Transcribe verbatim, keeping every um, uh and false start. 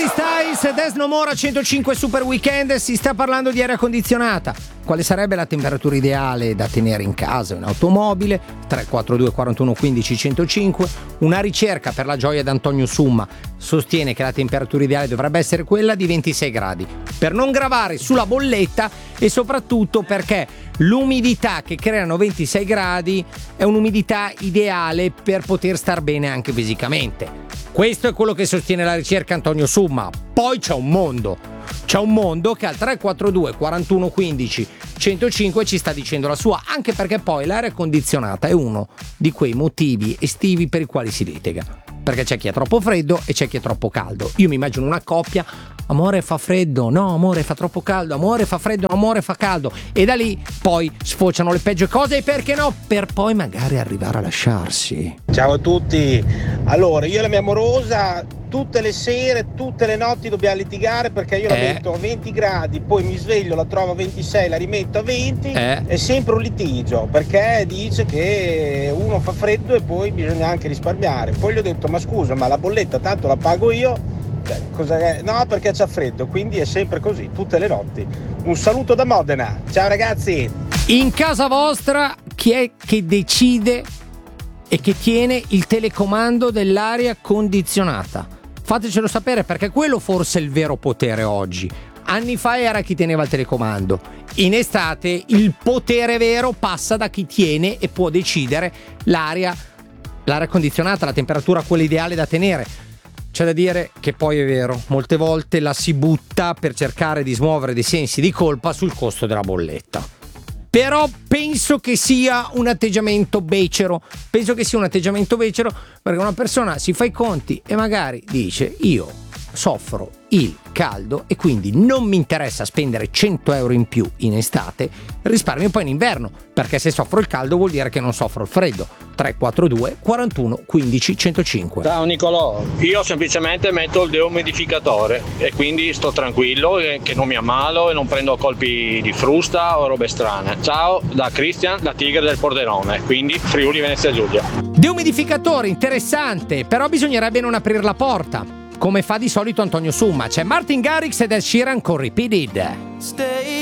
Styles, There's No More a centocinque Super Weekend. Si sta parlando di aria condizionata. Quale sarebbe la temperatura ideale da tenere in casa o in automobile? tre quattro due quarantuno quindici centocinque. Una ricerca per la gioia d'Antonio Summa sostiene che la temperatura ideale dovrebbe essere quella di ventisei gradi, per non gravare sulla bolletta e soprattutto perché l'umidità che creano ventisei gradi è un'umidità ideale per poter star bene anche fisicamente. Questo è quello che sostiene la ricerca Antonio Summa. Poi c'è un mondo. C'è un mondo che al tre quattro due quarantuno quindici centocinque ci sta dicendo la sua, anche perché poi l'aria condizionata è uno di quei motivi estivi per i quali si litiga. Perché c'è chi è troppo freddo e c'è chi è troppo caldo. Io mi immagino una coppia: amore fa freddo, no amore fa troppo caldo, amore fa freddo, no, amore fa caldo, e da lì poi sfociano le peggio cose, e perché no, per poi magari arrivare a lasciarsi. Ciao a tutti. Allora, io e la mia amorosa tutte le sere, tutte le notti dobbiamo litigare, perché io la Eh. metto a venti gradi, poi mi sveglio, la trovo a ventisei, la rimetto a venti. Eh. È sempre un litigio, perché dice che uno fa freddo e poi bisogna anche risparmiare. Poi gli ho detto: ma scusa, ma la bolletta tanto la pago io. Cioè, cosa è? No, perché c'ha freddo, quindi è sempre così, tutte le notti. Un saluto da Modena, ciao ragazzi. In casa vostra chi è che decide e che tiene il telecomando dell'aria condizionata? Fatecelo sapere, perché quello forse è il vero potere oggi. Anni fa era chi teneva il telecomando. In estate il potere vero passa da chi tiene e può decidere l'aria, l'aria condizionata, la temperatura quella ideale da tenere. C'è da dire che poi è vero, molte volte la si butta per cercare di smuovere dei sensi di colpa sul costo della bolletta. Però penso che sia un atteggiamento becero, penso che sia un atteggiamento becero perché una persona si fa i conti e magari dice: io soffro il caldo e quindi non mi interessa spendere cento euro in più in estate, risparmio poi in inverno, perché se soffro il caldo vuol dire che non soffro il freddo. Tre quattro due quarantuno quindici centocinque. Ciao Nicolò, io semplicemente metto il deumidificatore e quindi sto tranquillo, e che non mi ammalo e non prendo colpi di frusta o robe strane. Ciao da Cristian, da Tigre del Pordenone, quindi Friuli Venezia Giulia. Deumidificatore, interessante, però bisognerebbe non aprire la porta, come fa di solito Antonio Summa. C'è Martin Garrix ed Ed Sheeran con Repeated.